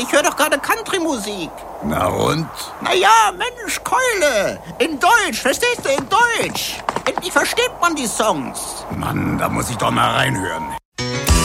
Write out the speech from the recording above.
Ich höre doch gerade Country-Musik. Na und? Naja, Mensch, Keule. In Deutsch, verstehst du, in Deutsch. Endlich versteht man die Songs. Mann, da muss ich doch mal reinhören.